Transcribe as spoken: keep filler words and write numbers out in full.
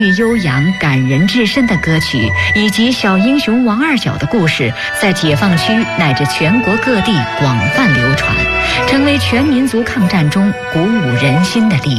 悠扬、感人至深的歌曲，以及小英雄王二小的故事，在解放区乃至全国各地广泛流传，成为全民族抗战中鼓舞人心的力量。